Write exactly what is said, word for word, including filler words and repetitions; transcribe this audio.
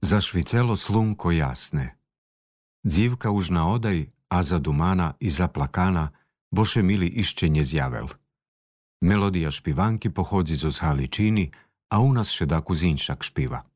Zašvicelo slunko jasne. Dzivka už na odaj, a za dumana i zaplakana, boše mili iščenje zjavel. Melodija špivanki pohodzi zo z Haličini, a u nas še daku zinšak špiva.